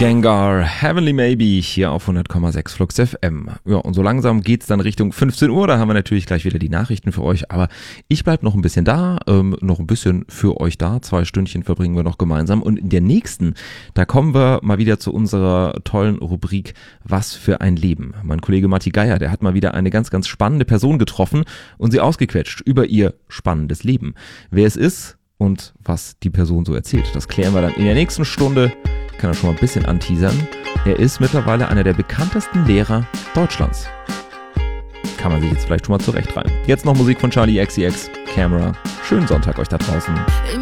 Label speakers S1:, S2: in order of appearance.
S1: Gengar, Heavenly Maybe hier auf 100,6 Flux FM. Ja, und so langsam geht's dann Richtung 15 Uhr, da haben wir natürlich gleich wieder die Nachrichten für euch, aber ich bleib noch ein bisschen da, noch ein bisschen für euch da, 2 Stündchen verbringen wir noch gemeinsam und in der nächsten, da kommen wir mal wieder zu unserer tollen Rubrik Was für ein Leben. Mein Kollege Matti Geier, der hat mal wieder eine ganz, ganz spannende Person getroffen und sie ausgequetscht über ihr spannendes Leben. Wer es ist und was die Person so erzählt, das klären wir dann in der nächsten Stunde. Ich kann das schon mal ein bisschen anteasern. Er ist mittlerweile einer der bekanntesten Lehrer Deutschlands. Kann man sich jetzt vielleicht schon mal zurechtreimen. Jetzt noch Musik von Charli XCX, Camera. Schönen Sonntag euch da draußen.